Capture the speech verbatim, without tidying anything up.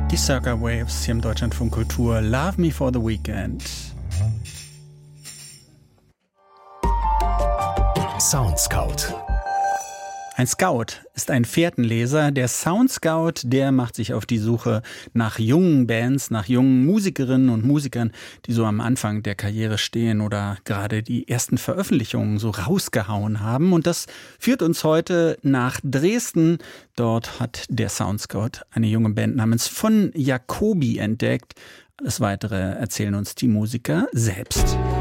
Die Circa Waves hier im Deutschlandfunk Kultur. Love Me for the Weekend. Soundscout. Ein Scout ist ein Fährtenleser. Der Soundscout, der macht sich auf die Suche nach jungen Bands, nach jungen Musikerinnen und Musikern, die so am Anfang der Karriere stehen oder gerade die ersten Veröffentlichungen so rausgehauen haben. Und das führt uns heute nach Dresden. Dort hat der Soundscout eine junge Band namens Von Jacobi entdeckt. Alles Weitere erzählen uns die Musiker selbst.